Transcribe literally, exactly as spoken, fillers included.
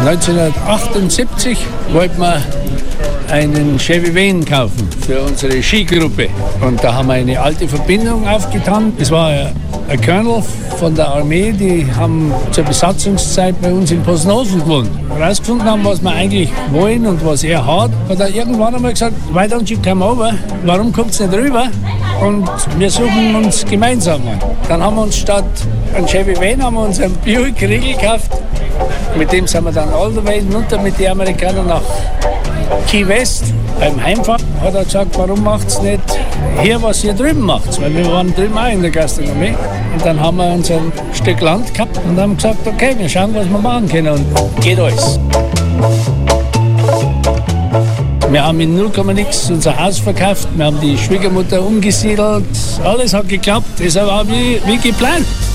neunzehnhundertachtundsiebzig wollten wir einen Chevy Van kaufen für unsere Skigruppe. Und da haben wir eine alte Verbindung aufgetan. Das war ein Colonel von der Armee, die haben zur Besatzungszeit bei uns in Possenhofen gewohnt. Herausgefunden haben, was wir eigentlich wollen und was er hat, hat er irgendwann einmal gesagt, why don't you come over? Warum kommt ihr nicht rüber? Und wir suchen uns gemeinsam an. Dann haben wir uns statt ein Chevy Van haben wir uns einen Buick Regal gekauft. Mit dem sind wir dann all the way runter mit den Amerikanern nach Key West. Beim Heimfahren hat er gesagt, warum macht es nicht hier, was ihr drüben macht? Weil wir waren drüben auch in der Gastronomie. Und dann haben wir uns ein Stück Land gehabt und haben gesagt, okay, wir schauen, was wir machen können. Und geht alles. Wir haben in null Komma nix unser Haus verkauft, wir haben die Schwiegermutter umgesiedelt. Alles hat geklappt, das war wie, wie geplant.